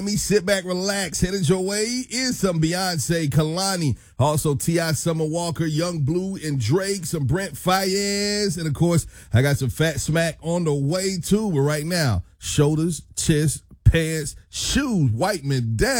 Me sit back, relax, headed your way is some Beyonce, Kalani, also T.I. Summer Walker, Young Blue and Drake, some Brent Faiyaz, and of course, I got some Fat Smack on the way too. But right now, shoulders, chest, pants, shoes, Whiteman down.